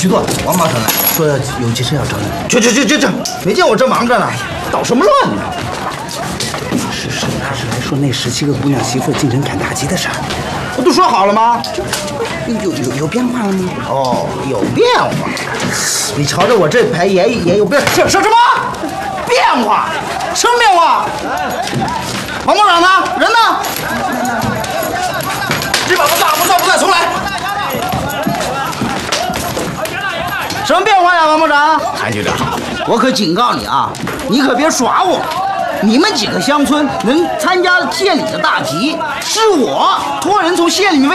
局座，王麻传来，说有急事要找你。去，没见我正忙着呢，捣什么乱呢？是沈大师来说那17个姑娘媳妇进城赶大集的事儿，不都说好了吗？有变化了吗？哦，有变化。你瞧着我这牌也有变，说什么变化？什么变化？王部长呢？人呢？这把不在，重来。什么变化呀，王部长？ 韩局长， 我可警告你啊，你可别耍我。你们几个乡村能参加县里的大集，是我托人从县里面